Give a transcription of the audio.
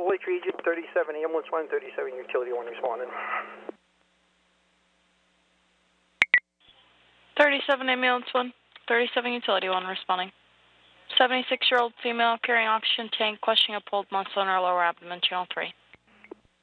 Lake Region, 37 ambulance 1, 37 utility 1 responding. 37 ambulance 1, 37 utility 1 responding. 76-year-old female carrying oxygen tank, questioning a pulled muscle in her lower abdomen, channel 3.